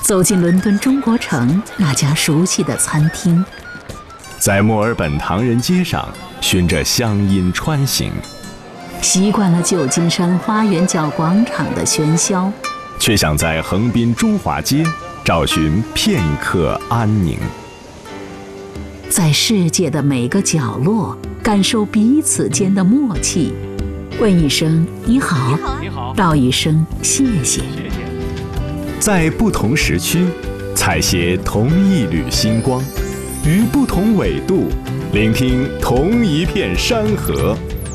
走进伦敦中国城那家熟悉的餐厅， 在墨尔本唐人街上循着乡音穿行， 习惯了旧金山花园角广场的喧嚣， 却想在横滨中华街找寻片刻安宁。 在世界的每个角落感受彼此间的默契，问一声你好， 你好， 道一声谢谢。 在不同时区采撷同一缕星光，于不同纬度聆听同一片山河。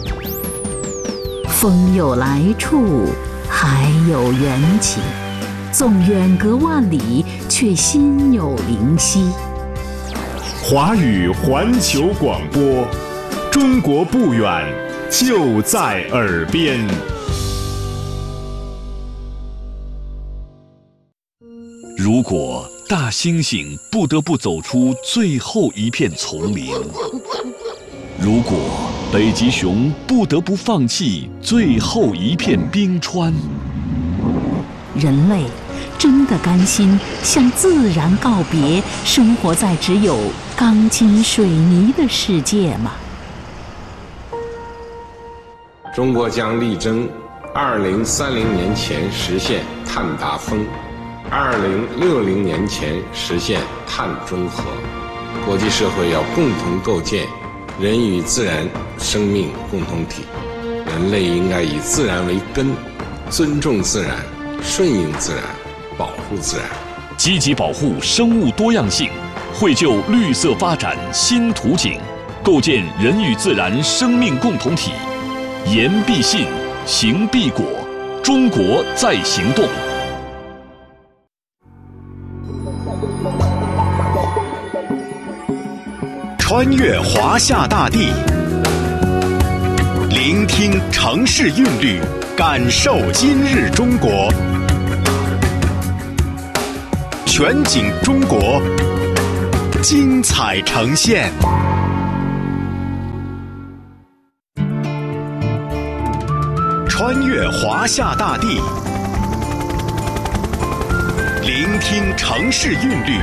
风有来处，海有缘起，纵远隔万里，却心有灵犀。 华语环球广播，中国不远，就在耳边。 如果大猩猩不得不走出最后一片丛林，如果北极熊不得不放弃最后一片冰川， 人类真的甘心向自然告别，生活在只有钢筋水泥的世界吗？ 中国将力争2030年前实现碳达峰，2060年前实现碳中和。国际社会要共同构建人与自然生命共同体，人类应该以自然为根，尊重自然，顺应自然，保护自然， 积极保护生物多样性，绘就绿色发展新图景，构建人与自然生命共同体。言必信，行必果，中国在行动。 穿越华夏大地，聆听城市韵律，感受今日中国。全景中国，精彩呈现。穿越华夏大地，聆听城市韵律，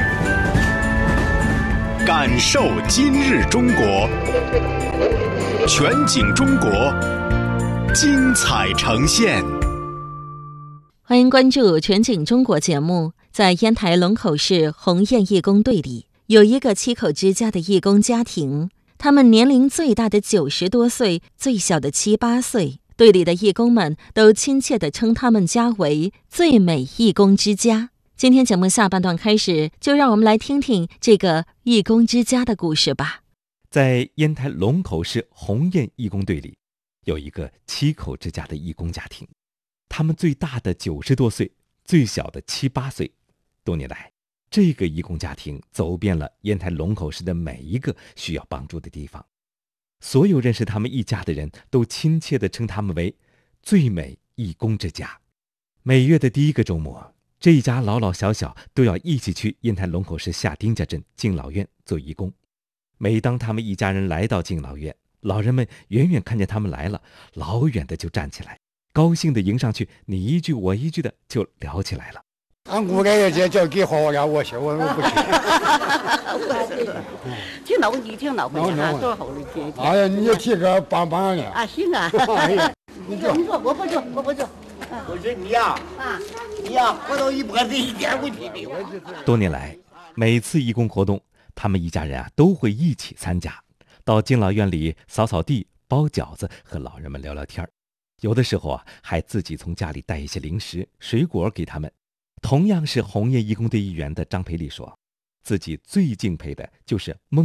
感受今日中国。全景中国，精彩呈现。 欢迎关注全景中国节目。在烟台龙口市鸿雁义工队里，有一个7口之家的义工家庭，他们年龄最大的90多岁，最小的7、8岁。队里的义工们都亲切地称他们家为最美义工之家。今天节目下半段开始，就让我们来听听这个义工之家的故事吧。 在烟台龙口市鸿雁义工队里，有一个7口之家的义工家庭，他们最大的90多岁，最小的7、8岁。多年来，这个义工家庭走遍了烟台龙口市的每一个需要帮助的地方。所有认识他们一家的人都亲切地称他们为最美义工之家。每月的第1个周末，这一家老老小小都要一起去烟台龙口市下丁家镇敬老院做义工。每当他们一家人来到敬老院，老人们远远看见他们来了，老远的就站起来，高兴地迎上去，你一句我一句的就聊起来了。 俺姑爷这叫给好了，我去，我不去。 挺闹的，挺闹回去哈，多好的天。 哎呀，你就提个帮帮的。 啊，行啊。你说，我不做，我不做。 我说你呀，你呀，活到100岁一点问题没有。 多年来，每次义工活动，他们一家人都会一起参加，到敬老院里扫扫地、包饺子，和老人们聊聊天。有的时候还自己从家里带一些零食、水果给他们。同样是鸿雁义工队一员的张培丽说，自己最敬佩的就是孟